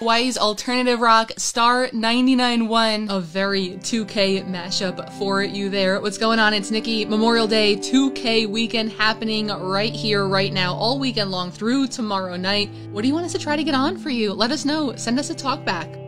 Hawaii's alternative rock, Star 99.1, a very 2K mashup for you there. What's going on? It's Nikki. Memorial Day 2K weekend happening right here, right now, all weekend long through tomorrow night. What do you want us to try to get on for you? Let us know. Send us a talk back.